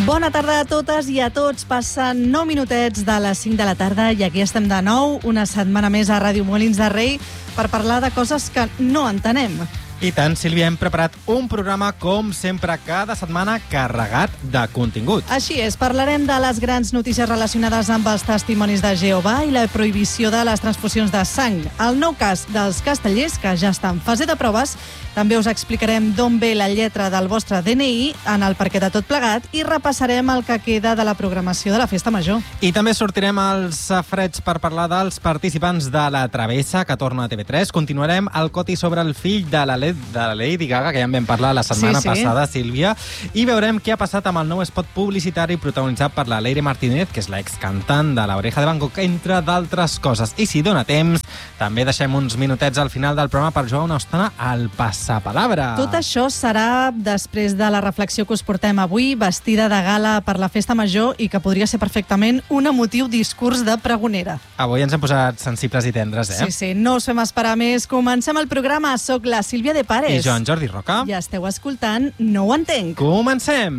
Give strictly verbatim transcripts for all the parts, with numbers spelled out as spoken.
Bona tarda a totes i a tots. Passen nou minutets de les cinc de la tarda i aquí estem de nou, una setmana més a Ràdio Molins de Rei, per parlar de coses que no entenem. I tant, Sílvia, hem preparat un programa, com sempre, cada setmana carregat de contingut. Així és, parlarem de les grans notícies relacionades amb els testimonis de Jehovà i la prohibició de les transfusions de sang. El nou cas dels castellers, que ja està en fase de proves. També us explicarem d'on ve la lletra del vostre D N I en el perquè de tot plegat i repassarem el que queda de la programació de la Festa Major. I també sortirem als safareig per parlar dels participants de la Travessa, que torna a T V tres. Continuarem el coti sobre el fill de la, de la Lady Gaga, que ja en vam parlar la setmana sí, sí. passada, Sílvia, i veurem què ha passat amb el nou spot publicitari protagonitzat per la Leire Martínez, que és l'excantant de La Oreja de Van Gogh, entre d'altres coses. I si dona temps, també deixem uns minutets al final del programa per jugar una estona al Passapalabra. Tot això serà després de la reflexió que us portem avui, vestida de gala per la Festa Major i que podria ser perfectament un emotiu discurs de pregonera. Avui ens hem posat sensibles i tendres, eh? Sí, sí, no us fem esperar més. Comencem el programa. Soc la Sílvia de Pares. I jo, en Jordi Roca. I esteu escoltant No ho entenc. Comencem!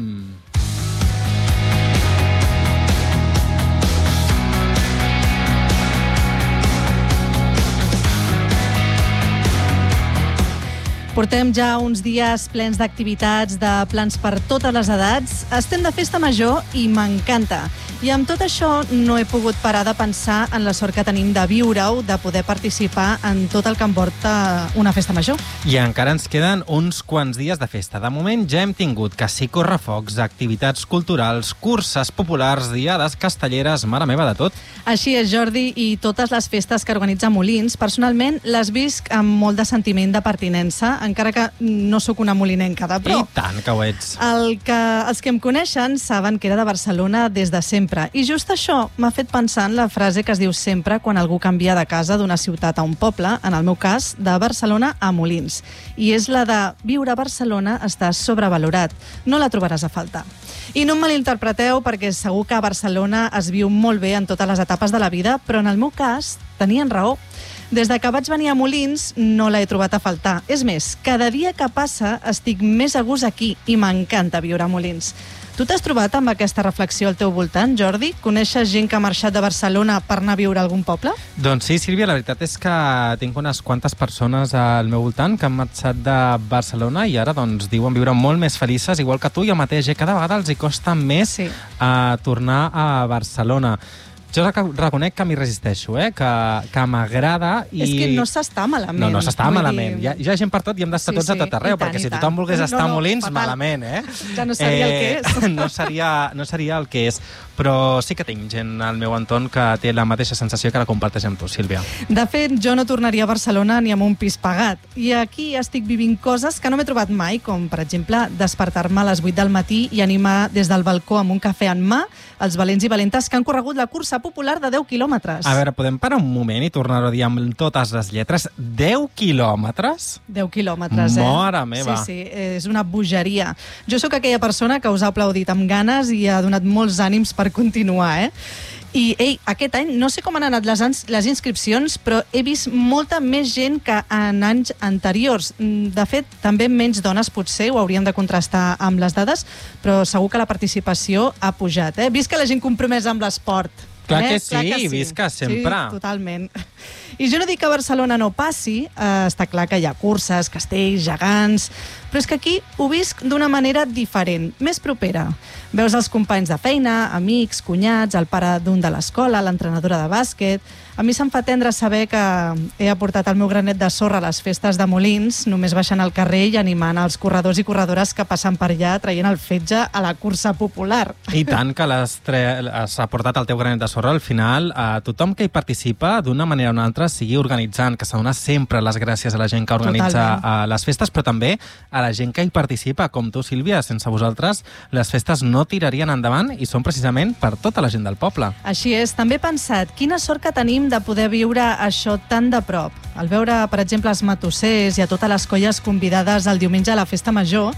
Portem ja uns dies plens d'activitats, de plans per totes les edats. Estem de festa major i m'encanta. I amb tot això no he pogut parar de pensar en la sort que tenim de viure-ho, de poder participar en tot el que emporta una festa major. I encara ens queden uns quants dies de festa. De moment ja hem tingut que sí correfocs, activitats culturals, curses populars, diades castelleres, mare meva, de tot. Així és, Jordi, i totes les festes que organitza Molins, personalment les visc amb molt de sentiment de pertinença, encara que no sóc una molinenca de pro. I tant que ho ets. El que, els que em coneixen saben que era de Barcelona des de sempre. I just això m'ha fet pensar en la frase que es diu sempre quan algú canvia de casa d'una ciutat a un poble, en el meu cas, de Barcelona a Molins. I és la de viure a Barcelona està sobrevalorat. No la trobaràs a faltar. I no em malinterpreteu, perquè segur que a Barcelona es viu molt bé en totes les etapes de la vida, però en el meu cas tenien raó. Des de que vaig venir a Molins no l'he trobat a faltar. És més, cada dia que passa estic més a gust aquí i m'encanta viure a Molins. Tu t'has trobat amb aquesta reflexió al teu voltant, Jordi? Coneixes gent que ha marxat de Barcelona per anar a viure a algun poble? Doncs sí, Sílvia, la veritat és que tinc unes quantes persones al meu voltant que han marxat de Barcelona i ara doncs diuen viure molt més felices, igual que tu i el mateix. Cada vegada els hi costa més sí. a tornar a Barcelona. Jo reconec que m'hi resisteixo, eh? que, que m'agrada. I... És que no s'està malament. No, no s'està malament. Dir... Hi, ha, hi ha gent per tot i hem d'estar sí, tots sí. a tot arreu, perquè si tothom volgués estar no, no, a Molins, fatal. Malament, eh? Ja no seria eh, el que és. No seria, no seria el que és. Però sí que tinc gent al meu entorn que té la mateixa sensació que la comparteix amb tu, Sílvia. De fet, jo no tornaria a Barcelona ni amb un pis pagat. I aquí estic vivint coses que no m'he trobat mai, com, per exemple, despertar-me a les vuit del matí i animar des del balcó amb un cafè en mà els valents i valentes que han corregut la cursa popular de deu quilòmetres. A veure, podem parar un moment i tornar-ho a dir amb totes les lletres? deu quilòmetres? deu quilòmetres, eh? Mare meva! Sí, sí, és una bogeria. Jo sóc aquella persona que us ha aplaudit amb ganes i ha donat molts ànims per continuar, eh? I, ei, aquest any, no sé com han anat les, les inscripcions, però he vist molta més gent que en anys anteriors. De fet, també menys dones, potser, ho hauríem de contrastar amb les dades, però segur que la participació ha pujat, eh? Vist que la gent compromesa amb l'esport. Clar eh? que sí, Clar que sí. Visca sempre. Sí, totalment. I jo no dic que a Barcelona no passi, eh, està clar que hi ha curses, castells, gegants, però és que aquí ho visc d'una manera diferent, més propera. Veus els companys de feina, amics, cunyats, el pare d'un de l'escola, l'entrenadora de bàsquet. A mi se'm fa tendre saber que he aportat el meu granet de sorra a les festes de Molins, només baixant al carrer i animant els corredors i corredores que passen per allà traient el fetge a la cursa popular. I tant que l'has tre... has aportat el teu granet de sorra. Al final, a tothom que hi participa, d'una manera o una altra, sigui organitzant, que s'ha donat sempre les gràcies a la gent que organitza Totalment. les festes, però també a la gent que hi participa, com tu, Sílvia. Sense vosaltres, les festes no tirarien endavant i són precisament per tota la gent del poble. Així és. També he pensat, quina sort que tenim de poder viure això tan de prop. Al veure, per exemple, els matossers i a totes les colles convidades el diumenge a la Festa Major,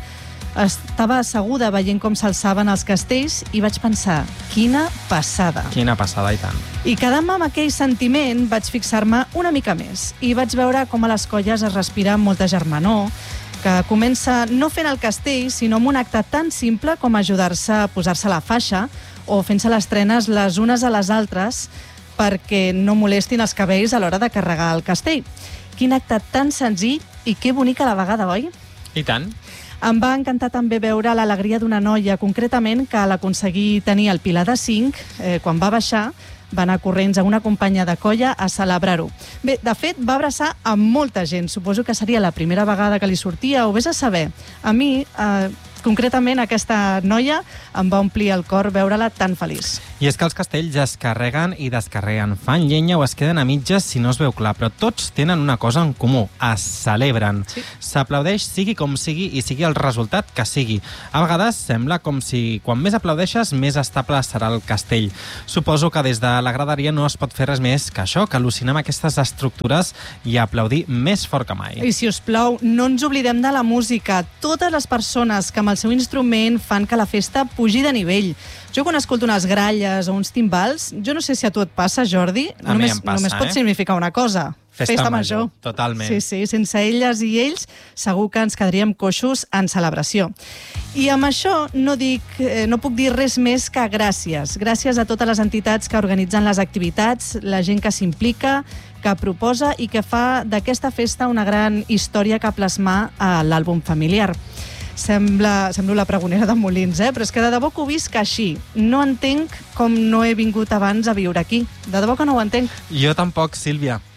estava asseguda veient com s'alçaven els castells i vaig pensar, quina passada. Quina passada, i tant. I quedant-me amb aquell sentiment vaig fixar-me una mica més i vaig veure com a les colles es respira molta germanor que comença no fent el castell, sinó amb un acte tan simple com ajudar-se a posar-se la faixa o fent-se les trenes les unes a les altres perquè no molestin els cabells a l'hora de carregar el castell. Quin acte tan senzill i que bonic a la vegada, oi? I tant. Em va encantar també veure l'alegria d'una noia, concretament que a l'aconseguir tenir el pilar de cinc, eh, quan va baixar, va anar corrents a una companya de colla a celebrar-ho. Bé, de fet, va abraçar a molta gent. Suposo que seria la primera vegada que li sortia, o vés a saber. A mi, eh, concretament, aquesta noia em va omplir el cor veure-la tan feliç. I és que els castells es carreguen i descarreguen, fan llenya o es queden a mitges si no es veu clar, però tots tenen una cosa en comú, es celebren. Sí. S'aplaudeix sigui com sigui i sigui el resultat que sigui. A vegades sembla com si quan més aplaudeixes més estable serà el castell. Suposo que des de la graderia no es pot fer res més que això, que al·lucinar amb aquestes estructures i aplaudir més fort que mai. I si us plau, no ens oblidem de la música. Totes les persones que amb el seu instrument fan que la festa pugi de nivell. Jo quan escolto unes gralles o uns timbals, jo no sé si a tu et passa, Jordi, a només, mi em passa, només pot eh? significar una cosa. Festa, Festa major. major. Totalment. Sí, sí, sense elles i ells segur que ens quedaríem coixos en celebració. I amb això no, dic, eh, no puc dir res més que gràcies. Gràcies a totes les entitats que organitzen les activitats, la gent que s'implica, que proposa i que fa d'aquesta festa una gran història que plasmar a l'àlbum familiar. Sembla, semblo la pregonera de Molins, eh? Però és que de debò que ho visc així. No entenc com no he vingut abans a viure aquí. De debò que no ho entenc. Jo tampoc, Sílvia.